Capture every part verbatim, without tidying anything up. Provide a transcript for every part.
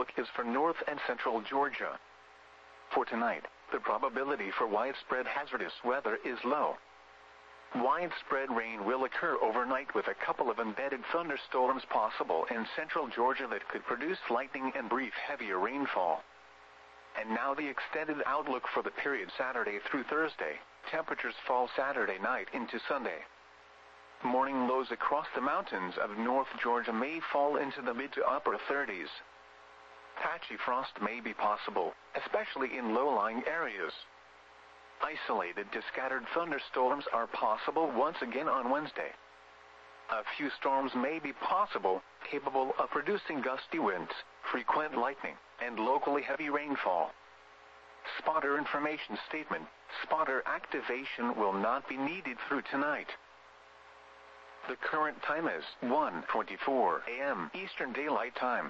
outlook is for north and central Georgia. For tonight, the probability for widespread hazardous weather is low. Widespread rain will occur overnight with a couple of embedded thunderstorms possible in central Georgia that could produce lightning and brief heavier rainfall. And now the extended outlook for the period Saturday through Thursday. Temperatures fall Saturday night into Sunday. Morning lows across the mountains of North Georgia may fall into the mid to upper thirties. Patchy frost may be possible, especially in low-lying areas. Isolated to scattered thunderstorms are possible once again on Wednesday. A few storms may be possible, capable of producing gusty winds, frequent lightning, and locally heavy rainfall. Spotter information statement: spotter activation will not be needed through tonight. The current time is one twenty-four a m Eastern Daylight Time.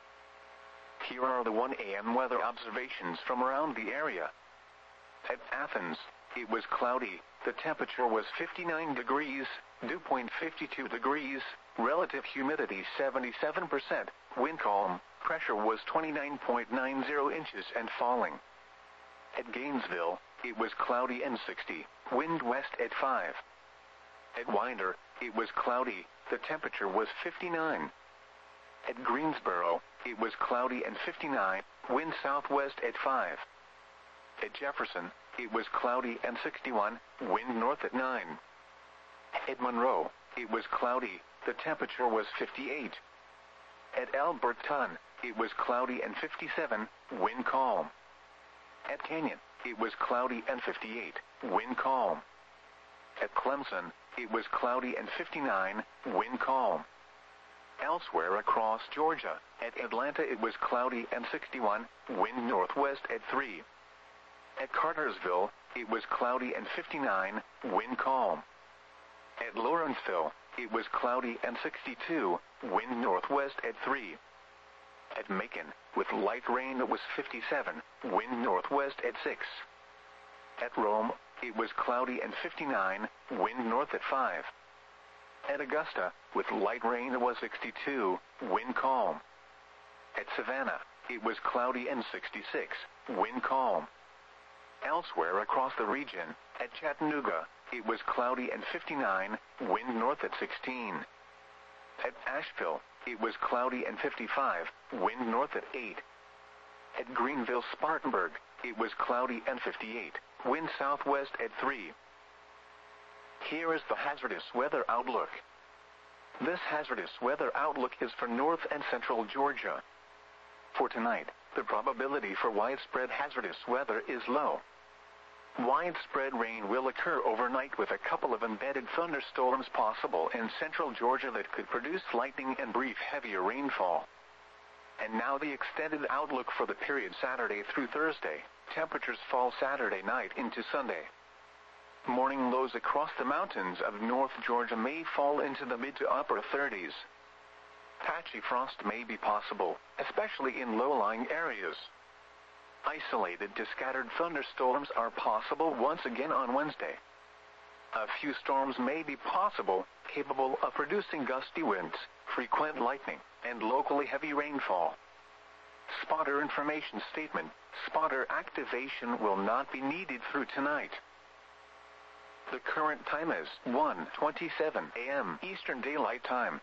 Here are the one a m weather observations from around the area. At Athens, it was cloudy, the temperature was fifty-nine degrees, dew point fifty-two degrees, relative humidity seventy-seven percent, wind calm, pressure was twenty-nine point nine zero inches and falling. At Gainesville, it was cloudy and sixty, wind west at five. At Winder, it was cloudy, the temperature was fifty-nine. At Greensboro, it was cloudy and fifty-nine, wind southwest at five. At Jefferson, it was cloudy and sixty-one, wind north at nine. At Monroe, it was cloudy, the temperature was fifty-eight. At Alberton, it was cloudy and fifty-seven, wind calm. At Canyon, it was cloudy and fifty-eight, wind calm. At Clemson, it was cloudy and fifty-nine, wind calm. Elsewhere across Georgia, at Atlanta it was cloudy and sixty-one, wind northwest at three. At Cartersville, it was cloudy and fifty-nine, wind calm. At Lawrenceville, it was cloudy and sixty-two, wind northwest at three. At Macon, with light rain it was fifty-seven, wind northwest at six. At Rome, it was cloudy and fifty-nine, wind north at five. At Augusta, with light rain it was sixty-two, wind calm. At Savannah, it was cloudy and sixty-six, wind calm. Elsewhere across the region, at Chattanooga, it was cloudy and fifty-nine, wind north at sixteen. At Asheville, it was cloudy and fifty-five, wind north at eight. At Greenville-Spartanburg, it was cloudy and fifty-eight, wind southwest at three. Here is the hazardous weather outlook. This hazardous weather outlook is for north and central Georgia. For tonight, the probability for widespread hazardous weather is low. Widespread rain will occur overnight with a couple of embedded thunderstorms possible in central Georgia that could produce lightning and brief heavier rainfall. And now the extended outlook for the period Saturday through Thursday. Temperatures fall Saturday night into Sunday. Morning lows across the mountains of North Georgia may fall into the mid to upper thirties. Patchy frost may be possible, especially in low-lying areas. Isolated to scattered thunderstorms are possible once again on Wednesday. A few storms may be possible, capable of producing gusty winds, frequent lightning, and locally heavy rainfall. Spotter information statement: spotter activation will not be needed through tonight. The current time is one twenty-seven a m Eastern Daylight Time.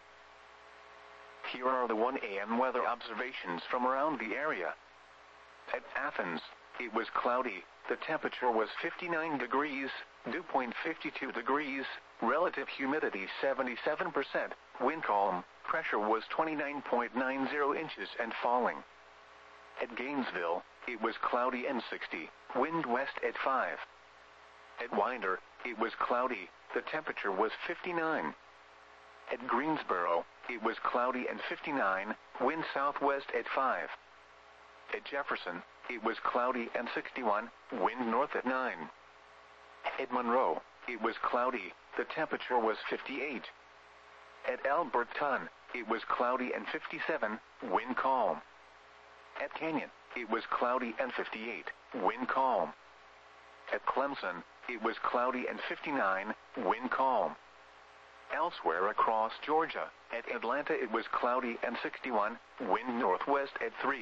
Here are the one a m weather observations from around the area. At Athens, it was cloudy, the temperature was fifty-nine degrees, dew point fifty-two degrees, relative humidity seventy-seven percent, wind calm, pressure was twenty-nine point nine zero inches and falling. At Gainesville, it was cloudy and sixty, wind west at five. At Winder, it was cloudy, the temperature was fifty-nine. At Greensboro, it was cloudy and fifty-nine, wind southwest at five. At Jefferson, it was cloudy and sixty-one, wind north at nine. At Monroe, it was cloudy, the temperature was fifty-eight. At Alberton, it was cloudy and fifty-seven, wind calm. At Canyon, it was cloudy and fifty-eight, wind calm. At Clemson, it was cloudy and fifty-nine, wind calm. Elsewhere across Georgia, at Atlanta it was cloudy and sixty-one, wind northwest at three.